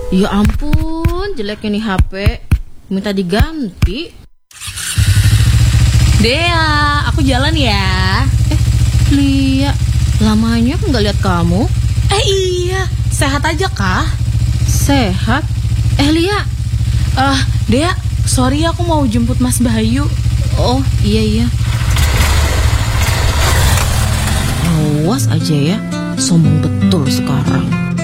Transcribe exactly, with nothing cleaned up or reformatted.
Ya ampun, jeleknya nih H P. Minta diganti. Dea, aku jalan ya. Eh, Lia, lamanya aku nggak lihat kamu. Eh iya, sehat aja kah? Sehat? Eh Lia. Eh, uh, Dea, sorry aku mau jemput Mas Bayu. Oh iya iya. Awas aja ya, sombong betul sekarang.